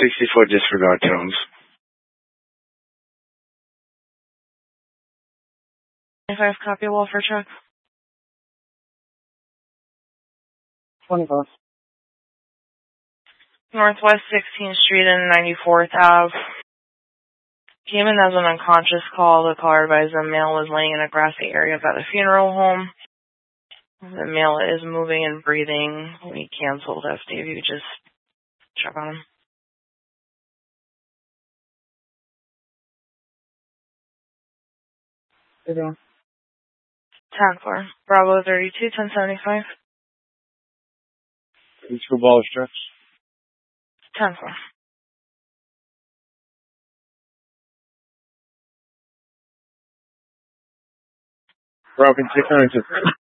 64 disregard tones. 25 copy wall for truck. 25. Northwest 16th Street and 94th Ave. Came in as an unconscious call. The caller advised the male was laying in a grassy area by the funeral home. The male is moving and breathing. We canceled FD. If you could just check on him. You're doing. Tag for Bravo 32, 1075. Two ball stretch. 10 for. Broken 692.